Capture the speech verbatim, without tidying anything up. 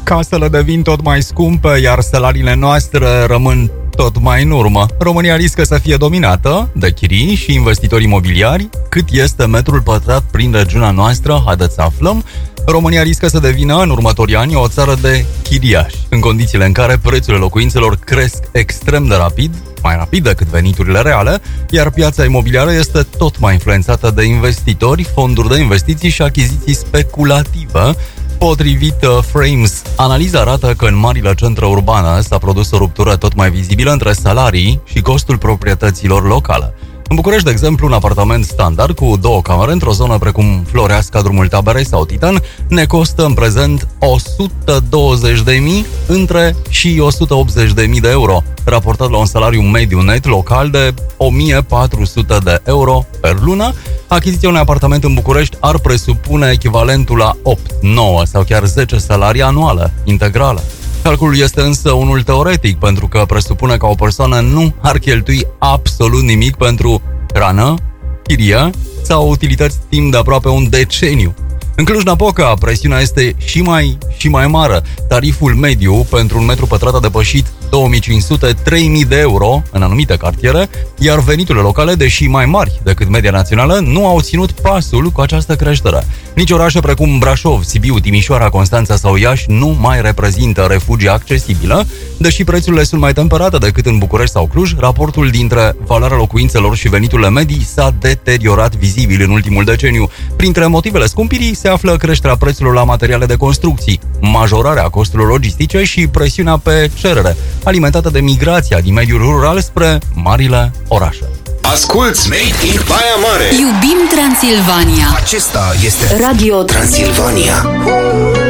Casele devin tot mai scumpe, iar salariile noastre rămân tot mai în urmă. România riscă să fie dominată de chirii și investitori imobiliari. Cât este metrul pătrat prin regiunea noastră? Haideți să aflăm. România riscă să devină în următorii ani o țară de chiriași, în condițiile în care prețurile locuințelor cresc extrem de rapid, mai rapid decât veniturile reale, iar piața imobiliară este tot mai influențată de investitori, fonduri de investiții și achiziții speculative. Potrivit Frames, analiza arată că în marile centre urbane s-a produs o ruptură tot mai vizibilă între salarii și costul proprietăților locale. În București, de exemplu, un apartament standard cu două camere într-o zonă precum Floreasca, Drumul Taberei sau Titan ne costă în prezent o sută douăzeci de mii între și o sută optzeci de mii de euro, raportat la un salariu mediu net local de o mie patru sute de euro per lună. Achiziția unui apartament în București ar presupune echivalentul la opt, nouă sau chiar zece salarii anuale integrale. Calculul este însă unul teoretic, pentru că presupune că o persoană nu ar cheltui absolut nimic pentru hrană, chirie sau utilități timp de aproape un deceniu. În Cluj-Napoca, presiunea este și mai și mai mare. Tariful mediu pentru un metru pătrat a depășit două mii cinci sute - trei mii de euro în anumite cartiere, iar veniturile locale, deși mai mari decât media națională, nu au ținut pasul cu această creștere. Nici orașe precum Brașov, Sibiu, Timișoara, Constanța sau Iași nu mai reprezintă refugii accesibile, deși prețurile sunt mai temperate decât în București sau Cluj. Raportul dintre valoarea locuințelor și veniturile medii s-a deteriorat vizibil în ultimul deceniu. Printre motivele scumpirii se află creșterea prețurilor la materiale de construcții, majorarea costurilor logistice și presiunea pe cerere, alimentată de migrația din mediul rural spre marile orașe. Asculți Made in Baia Mare. Iubim Transilvania. Acesta este Radio Transilvania.